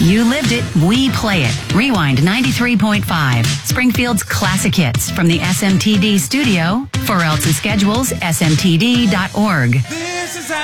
You lived it, we play it. Rewind 93.5. Springfield's classic hits from the SMTD studio. For Elsa's schedules, smtd.org.